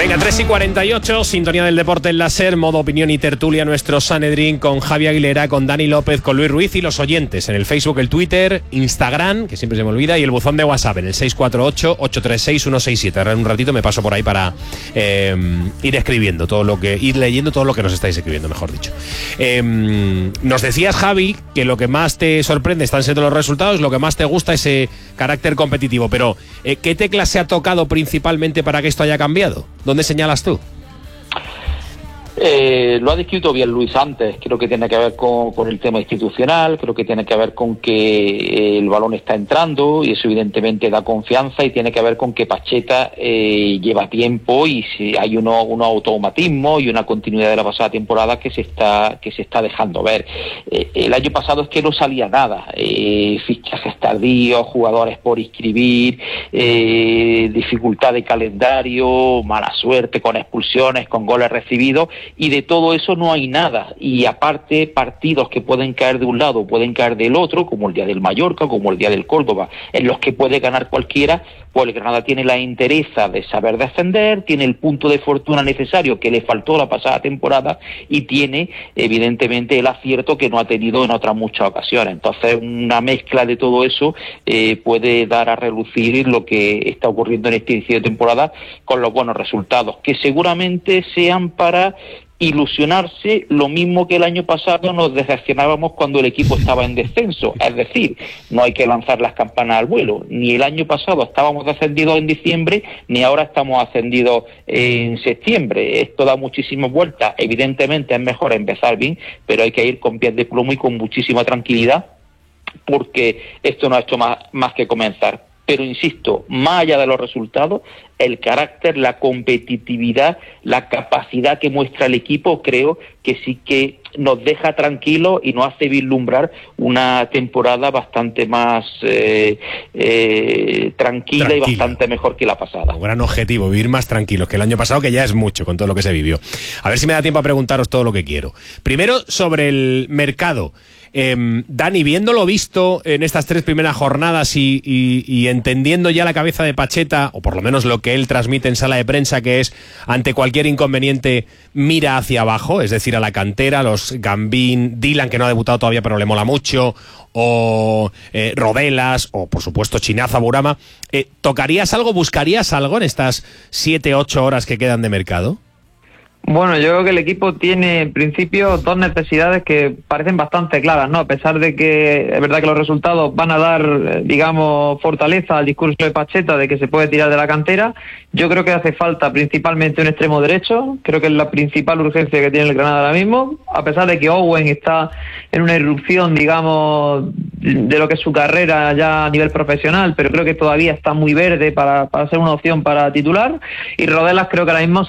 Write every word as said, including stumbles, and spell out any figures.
Venga, tres y cuarenta y ocho, sintonía del deporte en la SER, modo opinión y tertulia, nuestro Sanedrín con Javi Aguilera, con Dani López, con Luis Ruiz y los oyentes en el Facebook, el Twitter, Instagram, que siempre se me olvida, y el buzón de WhatsApp en el seis cuatro ocho, ocho tres seis, uno seis siete. Ahora en un ratito me paso por ahí para eh, ir escribiendo todo lo que, ir leyendo todo lo que nos estáis escribiendo, mejor dicho. Eh, nos decías, Javi, que lo que más te sorprende están siendo los resultados, lo que más te gusta ese carácter competitivo, pero eh, ¿qué tecla se ha tocado principalmente para que esto haya cambiado? ¿Dónde señalas tú? Eh, lo ha descrito bien Luis antes. Creo que tiene que ver con, con el tema institucional, creo que tiene que ver con que el balón está entrando y eso evidentemente da confianza, y tiene que ver con que Pacheta eh, lleva tiempo y si hay uno, unos automatismos y una continuidad de la pasada temporada que se está que se está dejando ver. Eh, el año pasado es que no salía nada, eh, fichajes tardíos, jugadores por inscribir, eh, dificultad de calendario, mala suerte con expulsiones, con goles recibidos, y de todo eso no hay nada. Y aparte, partidos que pueden caer de un lado, pueden caer del otro, como el día del Mallorca, como el día del Córdoba, en los que puede ganar cualquiera. Pues el Granada tiene la entereza de saber defender, tiene el punto de fortuna necesario que le faltó la pasada temporada, y tiene evidentemente el acierto que no ha tenido en otras muchas ocasiones. Entonces una mezcla de todo eso eh, puede dar a relucir lo que está ocurriendo en este inicio de temporada, con los buenos resultados, que seguramente sean para ilusionarse, lo mismo que el año pasado nos decepcionábamos cuando el equipo estaba en descenso. Es decir, no hay que lanzar las campanas al vuelo. Ni el año pasado estábamos descendidos en diciembre, ni ahora estamos ascendidos en septiembre. Esto da muchísimas vueltas. Evidentemente es mejor empezar bien, pero hay que ir con pies de plomo y con muchísima tranquilidad, porque esto no ha hecho más, más que comenzar. Pero insisto, más allá de los resultados, el carácter, la competitividad, la capacidad que muestra el equipo, creo que sí que nos deja tranquilos y nos hace vislumbrar una temporada bastante más eh, eh, tranquila, tranquila y bastante mejor que la pasada. Un gran objetivo, vivir más tranquilos que el año pasado, que ya es mucho con todo lo que se vivió. A ver si me da tiempo a preguntaros todo lo que quiero. Primero, sobre el mercado. Eh, Dani, viéndolo visto en estas tres primeras jornadas y, y, y entendiendo ya la cabeza de Pacheta, o por lo menos lo que él transmite en sala de prensa, que es ante cualquier inconveniente mira hacia abajo, es decir, a la cantera, los Gambín, Dylan, que no ha debutado todavía pero le mola mucho, o eh, Rodelas, o por supuesto Chinaza, Burama. Eh, ¿Tocarías algo, buscarías algo en estas siete, ocho horas que quedan de mercado? Bueno, yo creo que el equipo tiene en principio dos necesidades que parecen bastante claras, ¿no? A pesar de que es verdad que los resultados van a dar, digamos, fortaleza al discurso de Pacheta de que se puede tirar de la cantera, yo creo que hace falta principalmente un extremo derecho. Creo que es la principal urgencia que tiene el Granada ahora mismo, a pesar de que Owen está en una irrupción, digamos, de lo que es su carrera ya a nivel profesional, pero creo que todavía está muy verde para, para ser una opción para titular, y Rodelas creo que ahora mismo